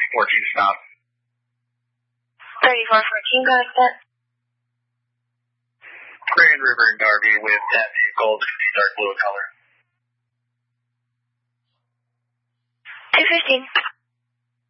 14 stop. 3414, go ahead, sir. Grand River and Darby with that vehicle, dark blue in color. 215.